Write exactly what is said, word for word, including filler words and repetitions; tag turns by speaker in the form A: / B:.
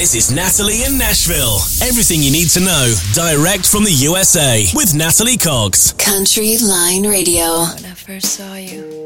A: This is Natalie in Nashville. Everything you need to know, direct from the U S A, with Natalie Cogs.
B: Country Line Radio.
C: When I first saw you,